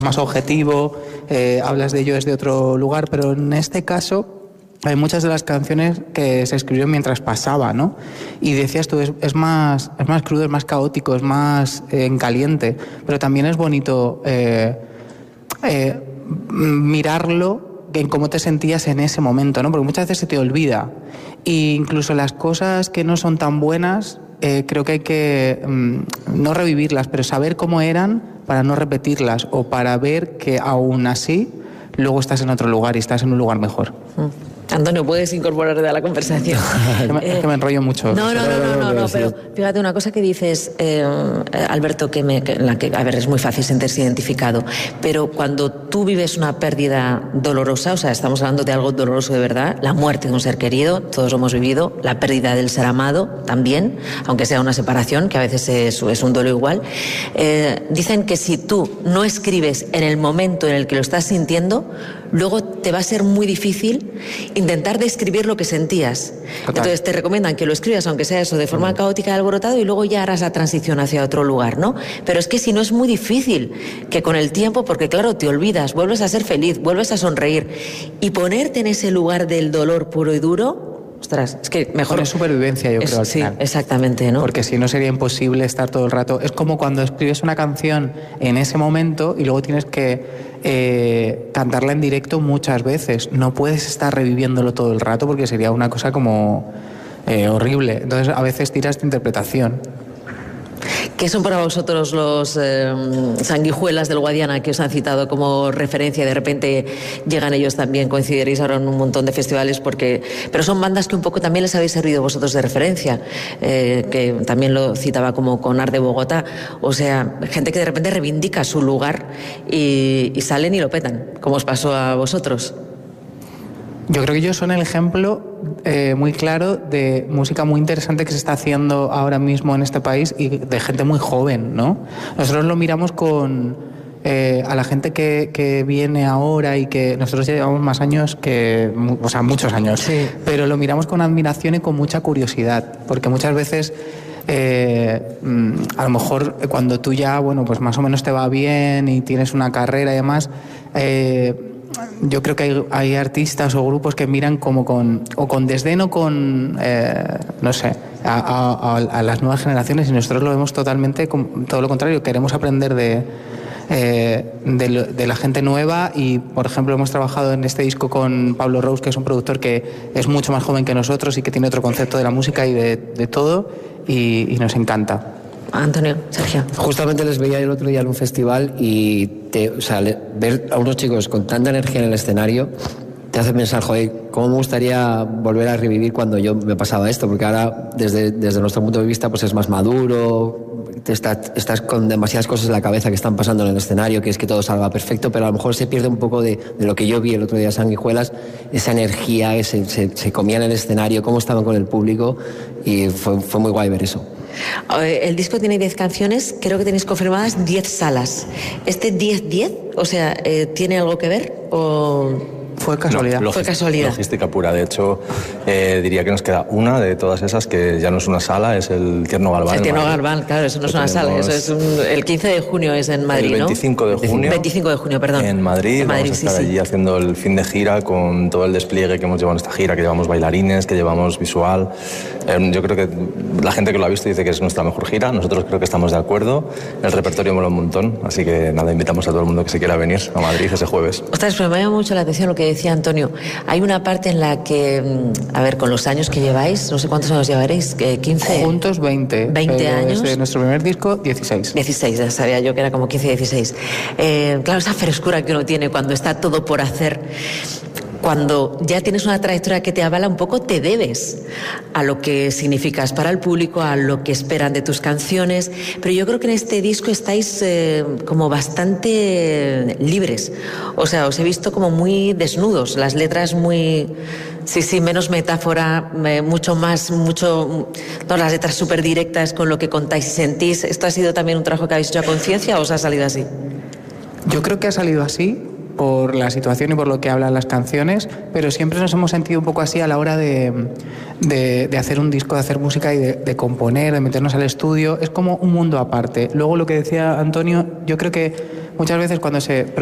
más objetivo, hablas de ello desde otro lugar, pero en este caso hay muchas de las canciones que se escribieron mientras pasaba, ¿no? Y decías tú, es más crudo, es más caótico, es más en caliente, pero también es bonito mirarlo en cómo te sentías en ese momento, ¿no? Porque muchas veces se te olvida. E incluso las cosas que no son tan buenas, creo que hay que no revivirlas, pero saber cómo eran para no repetirlas o para ver que aún así luego estás en otro lugar y estás en un lugar mejor. Antonio, puedes incorporarte a la conversación. Es que me enrollo mucho. No, pero fíjate una cosa que dices, Alberto, a ver, es muy fácil sentirse identificado, pero cuando tú vives una pérdida dolorosa, o sea, estamos hablando de algo doloroso de verdad, la muerte de un ser querido, todos lo hemos vivido, la pérdida del ser amado también, aunque sea una separación, que a veces es un duelo igual, dicen que si tú no escribes en el momento en el que lo estás sintiendo, luego te va a ser muy difícil intentar describir lo que sentías. Total. Entonces te recomiendan que lo escribas, aunque sea eso, de forma caótica y alborotado, y luego ya harás la transición hacia otro lugar, ¿no? Pero es que si no es muy difícil que con el tiempo, porque claro, te olvidas, vuelves a ser feliz, vuelves a sonreír, y ponerte en ese lugar del dolor puro y duro, ostras, es que mejor... Es supervivencia, yo creo, al final. Sí, exactamente, ¿no? Porque si no sería imposible estar todo el rato. Es como cuando escribes una canción en ese momento y luego tienes que cantarla en directo muchas veces. No puedes estar reviviéndolo todo el rato porque sería una cosa como horrible. Entonces a veces tiras de interpretación. ¿Qué son para vosotros los Sanguijuelas del Guadiana que os han citado como referencia? De repente llegan ellos también, coincidiréis ahora en un montón de festivales, pero son bandas que un poco también les habéis servido vosotros de referencia, que también lo citaba como Conar de Bogotá. O sea, gente que de repente reivindica su lugar y salen y lo petan, como os pasó a vosotros. Yo creo que ellos son el ejemplo muy claro de música muy interesante que se está haciendo ahora mismo en este país y de gente muy joven, ¿no? Nosotros lo miramos con a la gente que viene ahora y que nosotros ya llevamos más años que, o sea, muchos años, sí. Pero lo miramos con admiración y con mucha curiosidad, porque muchas veces a lo mejor cuando tú ya, bueno, pues más o menos te va bien y tienes una carrera y demás, yo creo que hay artistas o grupos que miran como con desdén o con, no sé, a las nuevas generaciones, y nosotros lo vemos totalmente todo lo contrario. Queremos aprender de la gente nueva y, por ejemplo, hemos trabajado en este disco con Pablo Rose, que es un productor que es mucho más joven que nosotros y que tiene otro concepto de la música y de todo, y nos encanta. Antonio, Sergio. Justamente les veía el otro día en un festival y ver a unos chicos con tanta energía en el escenario te hace pensar, joder, cómo me gustaría volver a revivir cuando yo me pasaba esto, porque ahora desde nuestro punto de vista pues es más maduro, estás con demasiadas cosas en la cabeza que están pasando en el escenario, que es que todo salga perfecto, pero a lo mejor se pierde un poco de lo que yo vi el otro día en Sanguijuelas, esa energía que se comía en el escenario, cómo estaban con el público, y fue muy guay ver eso. El disco tiene 10 canciones, creo que tenéis confirmadas 10 salas. ¿Este 10-10? O sea, ¿tiene algo que ver o...? Fue casualidad. Fue casualidad. Logística pura. De hecho, diría que nos queda una de todas esas que ya no es una sala, es el Tierno Galván. El Tierno Galván, claro, eso no es una sala. Eso es el 15 de junio es en Madrid, ¿no? El 25 de junio. 25 de junio, perdón. En Madrid. Vamos a estar allí haciendo el fin de gira con todo el despliegue que hemos llevado en esta gira, que llevamos bailarines, que llevamos visual. Yo creo que la gente que lo ha visto dice que es nuestra mejor gira. Nosotros creo que estamos de acuerdo. El repertorio mola un montón. Así que nada, invitamos a todo el mundo que se quiera venir a Madrid ese jueves. Ostras, pero me llama mucho la atención lo que decía Antonio. Hay una parte en la que, a ver, con los años que lleváis, no sé cuántos años llevaréis, 15... Juntos 20. 20 años. Desde nuestro primer disco, 16. 16, ya sabía yo que era como 15, 16. Claro, esa frescura que uno tiene cuando está todo por hacer, cuando ya tienes una trayectoria que te avala un poco, te debes a lo que significas para el público, a lo que esperan de tus canciones, pero yo creo que en este disco estáis como bastante libres, o sea, os he visto como muy desnudos, las letras muy... Sí, menos metáfora, las letras súper directas con lo que contáis y sentís. ¿Esto ha sido también un trabajo que habéis hecho a conciencia o os ha salido así? Yo creo que ha salido así por la situación y por lo que hablan las canciones, pero siempre nos hemos sentido un poco así a la hora de hacer un disco, de hacer música y de componer, de meternos al estudio. Es como un mundo aparte. Luego lo que decía Antonio, yo creo que muchas veces cuando se